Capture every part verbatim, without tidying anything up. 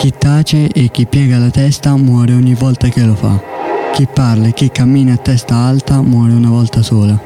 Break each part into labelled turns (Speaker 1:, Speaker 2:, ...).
Speaker 1: Chi tace e chi piega la testa muore ogni volta che lo fa. Chi parla e chi cammina a testa alta muore una volta sola.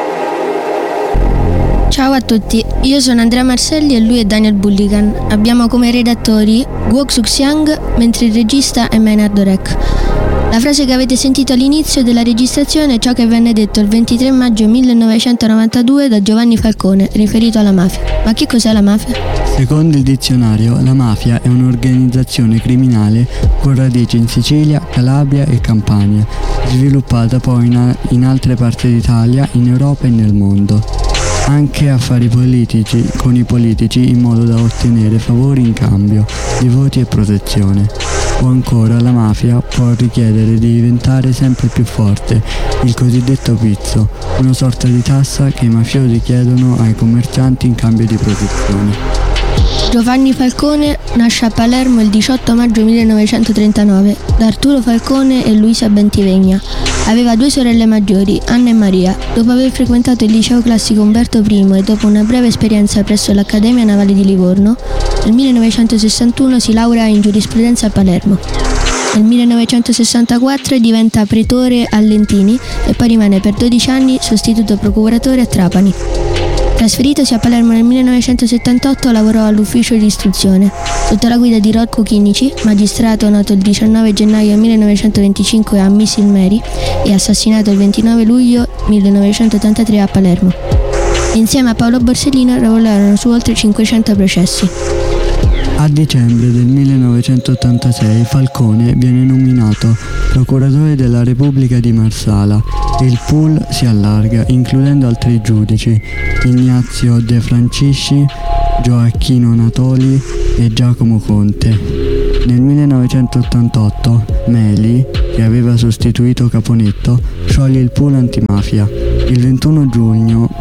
Speaker 2: Ciao a tutti, io sono Andrea Marselli e lui è Daniel Bulligan. Abbiamo come redattori Guo Xuxiang, mentre il regista è Maynard Orek. La frase che avete sentito all'inizio della registrazione è ciò che venne detto il ventitré maggio millenovecentonovantadue da Giovanni Falcone, riferito alla mafia. Ma che cos'è la mafia?
Speaker 1: Secondo il dizionario, la mafia è un'organizzazione criminale con radici in Sicilia, Calabria e Campania, sviluppata poi in, in altre parti d'Italia, in Europa e nel mondo. Anche affari politici con i politici in modo da ottenere favori in cambio di voti e protezione. O ancora la mafia può richiedere di diventare sempre più forte, il cosiddetto pizzo, una sorta di tassa che i mafiosi chiedono ai commercianti in cambio di protezione.
Speaker 2: Giovanni Falcone nasce a Palermo il diciotto maggio millenovecentotrentanove da Arturo Falcone e Luisa Bentivegna. Aveva due sorelle maggiori, Anna e Maria. Dopo aver frequentato il liceo classico Umberto I e dopo una breve esperienza presso l'Accademia Navale di Livorno, nel millenovecentosessantuno si laurea in giurisprudenza a Palermo. Nel millenovecentosessantaquattro diventa pretore a Lentini e poi rimane per dodici anni sostituto procuratore a Trapani. Trasferitosi a Palermo nel millenovecentosettantotto lavorò all'ufficio di istruzione, sotto la guida di Rocco Chinnici, magistrato nato il diciannove gennaio millenovecentoventicinque a Missil Meri e assassinato il ventinove luglio millenovecentottantatré a Palermo. Insieme a Paolo Borsellino lavorarono su oltre cinquecento processi.
Speaker 1: A dicembre del millenovecentottantasei Falcone viene nominato procuratore della Repubblica di Marsala e il pool si allarga, includendo altri giudici, Ignazio De Francisci, Gioacchino Natoli e Giacomo Conte. Nel millenovecentottantotto Meli, che aveva sostituito Caponetto, scioglie il pool antimafia. Il ventuno giugno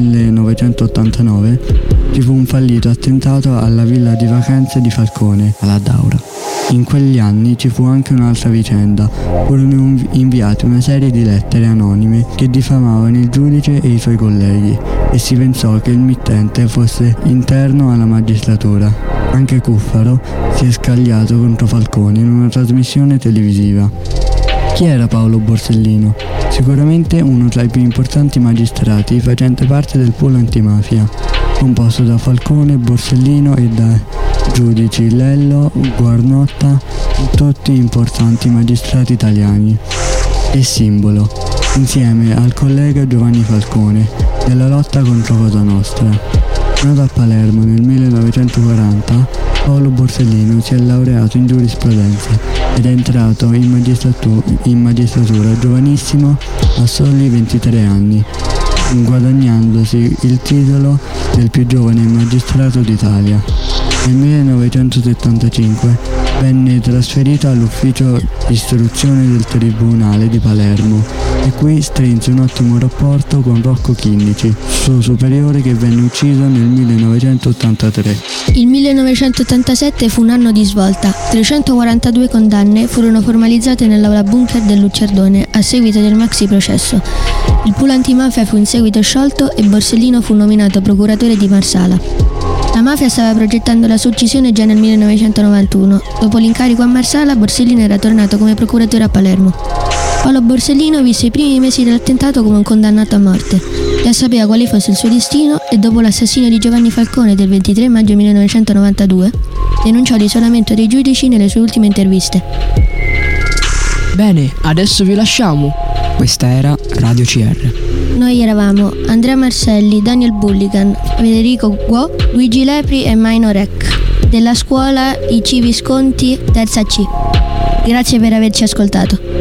Speaker 1: millenovecentottantanove ci fu un fallito attentato alla villa di vacanze di Falcone, alla Daura. In quegli anni ci fu anche un'altra vicenda. Furono inviate una serie di lettere anonime che diffamavano il giudice e i suoi colleghi e si pensò che il mittente fosse interno alla magistratura. Anche Cuffaro si è scagliato contro Falcone in una trasmissione televisiva. Chi era Paolo Borsellino? Sicuramente uno tra i più importanti magistrati facente parte del pool antimafia, composto da Falcone, Borsellino e da giudici Lello, Guarnotta, tutti importanti magistrati italiani. E simbolo, insieme al collega Giovanni Falcone, della lotta contro Cosa Nostra. Nato a Palermo nel millenovecentoquaranta, Paolo Borsellino si è laureato in giurisprudenza ed è entrato in magistratura, in magistratura giovanissimo a soli ventitré anni, guadagnandosi il titolo del più giovane magistrato d'Italia. Nel millenovecentosettantacinque venne trasferito all'ufficio istruzione del Tribunale di Palermo e qui strinse un ottimo rapporto con Rocco Chinnici, suo superiore che venne ucciso nel millenovecentottantatré.
Speaker 2: Il millenovecentottantasette fu un anno di svolta. trecentoquarantadue condanne furono formalizzate nell'aula bunker del Luccerdone a seguito del maxi processo. Il pool antimafia fu in seguito sciolto e Borsellino fu nominato procuratore di Marsala. La mafia stava progettando la sua uccisione già nel millenovecentonovantuno. Dopo l'incarico a Marsala, Borsellino era tornato come procuratore a Palermo. Paolo Borsellino visse i primi mesi dell'attentato come un condannato a morte. Già sapeva quale fosse il suo destino e dopo l'assassinio di Giovanni Falcone del ventitré maggio millenovecentonovantadue denunciò l'isolamento dei giudici nelle sue ultime interviste.
Speaker 3: Bene, adesso vi lasciamo. Questa era Radio C R.
Speaker 2: Noi eravamo Andrea Marselli, Daniel Bulligan, Federico Guo, Luigi Lepri e Maino Rec, della scuola I C Visconti terza C. Grazie per averci ascoltato.